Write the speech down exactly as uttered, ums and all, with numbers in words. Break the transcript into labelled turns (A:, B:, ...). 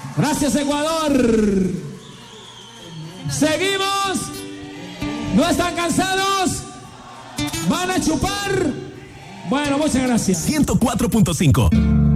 A: Gracias, Ecuador. Seguimos. ¿No están cansados? ¿Van a chupar? Bueno, muchas gracias.
B: ciento cuatro punto cinco